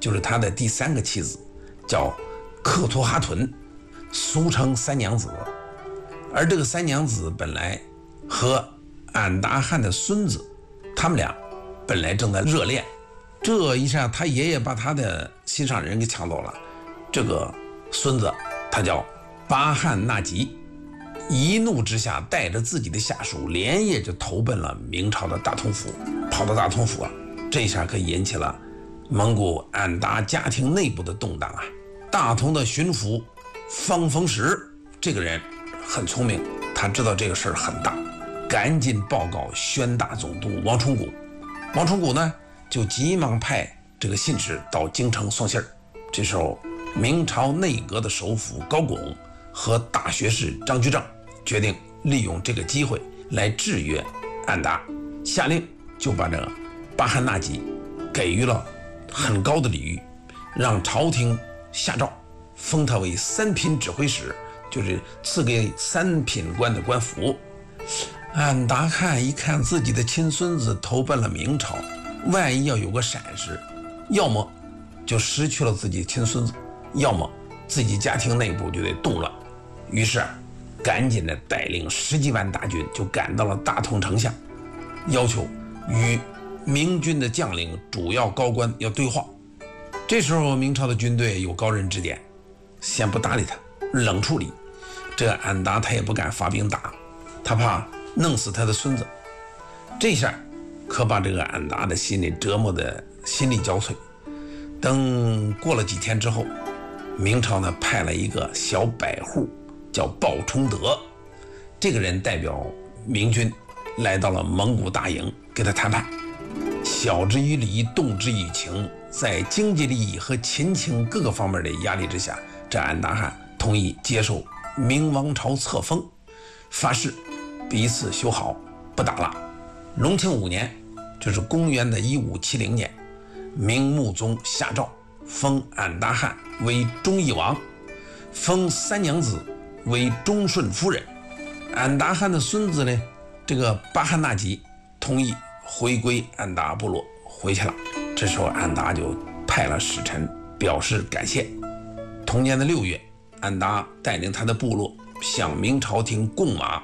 就是他的第3个妻子，叫克图哈屯，俗称三娘子。而这个三娘子本来和俺答汗的孙子，他们俩本来正在热恋，这一下他爷爷把他的心上人给抢走了。这个孙子他叫巴汗纳吉，一怒之下带着自己的下属连夜就投奔了明朝的大同府，跑到大同府啊，这一下可引起了蒙古俺答家庭内部的动荡啊。大同的巡抚方逢时这个人很聪明，他知道这个事儿很大，赶紧报告宣大总督王崇古。王崇古呢就急忙派这个信使到京城送信儿。这时候明朝内阁的首辅高拱和大学士张居正决定利用这个机会来制约俺答，下令就把这个巴汗纳吉给予了很高的礼遇，让朝廷下诏封他为3品指挥使，就是赐给3品官的官服。俺答汗一看自己的亲孙子投奔了明朝，万一要有个闪失，要么就失去了自己亲孙子，要么自己家庭内部就得动乱。于是赶紧的带领10几万大军就赶到了大同城下，要求与明军的将领主要高官要对话。这时候明朝的军队有高人指点，先不搭理他，冷处理。这俺答他也不敢发兵打，他怕弄死他的孙子。这下可把这个俺答的心里折磨的心力交瘁。等过了几天之后，明朝呢派了一个小百户叫鲍崇德，这个人代表明军来到了蒙古大营跟他谈判。晓之以理，动之以情，在经济利益和亲情各个方面的压力之下，这俺答汗同意接受明王朝册封，发誓彼此修好，不打了。隆庆5年，就是公元的1570年，明穆宗下诏封俺答汗为忠义王，封三娘子为忠顺夫人。俺答汗的孙子呢，这个巴汗纳吉同意回归俺答部落回去了。这时候俺答就派了使臣表示感谢。同年的6月，俺答带领他的部落向明朝廷贡马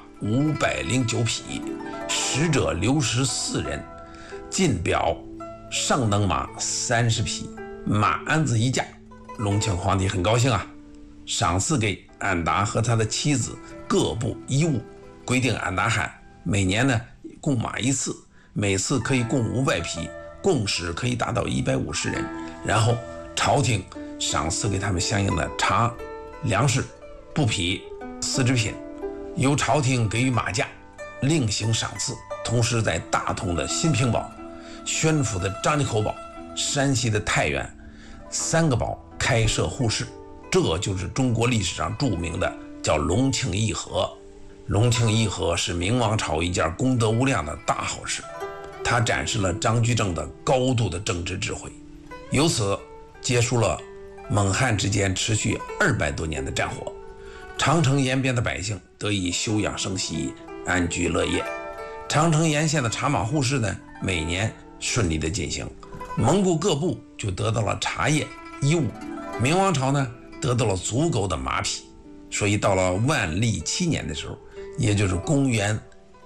509匹，使者刘氏4人，进表上等马30匹，马鞍子1架。隆庆皇帝很高兴啊，赏赐给俺答和他的妻子各部衣物，规定俺答汗每年呢供马1次，每次可以供500匹，共使可以达到150人。然后朝廷赏赐给他们相应的茶、粮食、布匹、丝织品，由朝廷给予马价，另行赏赐。同时在大同的新平堡、宣府的张家口堡、山西的太原3个堡开设护市。这就是中国历史上著名的叫隆庆议和。隆庆议和是明王朝一件功德无量的大好事，它展示了张居正的高度的政治智慧，由此结束了蒙汉之间持续200多年的战火，长城沿边的百姓得以休养生息，安居乐业。长城沿线的茶马互市呢，每年顺利的进行，蒙古各部就得到了茶叶、衣物，明王朝呢得到了足够的马匹。所以到了万历7年的时候，也就是公元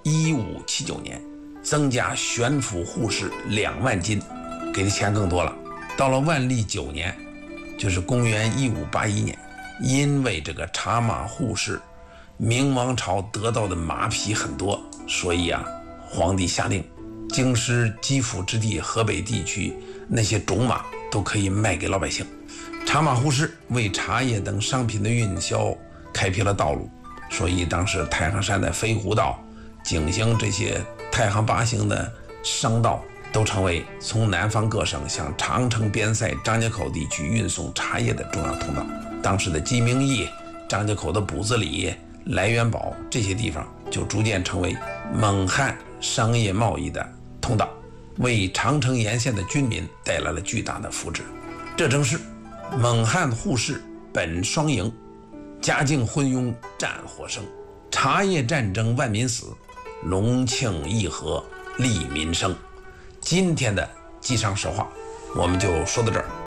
1579年，增加宣府护市2万斤，给的钱更多了。到了万历9年，就是公元1581年，因为这个茶马互市，明王朝得到的马匹很多，所以啊，皇帝下令京师基辅之地河北地区那些种马都可以卖给老百姓。茶马互市为茶叶等商品的运销开辟了道路，所以当时太行山的飞狐道、景兴这些太行8行的商道都成为从南方各省向长城边塞张家口地区运送茶叶的重要通道。当时的鸡鸣驿、张家口的卜子里、来源堡这些地方就逐渐成为蒙汉商业贸易的通道，为长城沿线的军民带来了巨大的福祉。这正是蒙汉互市本双赢，嘉靖昏庸战火生，茶叶战争万民死，隆庆议和利民生。今天的鸡商实话我们就说到这儿。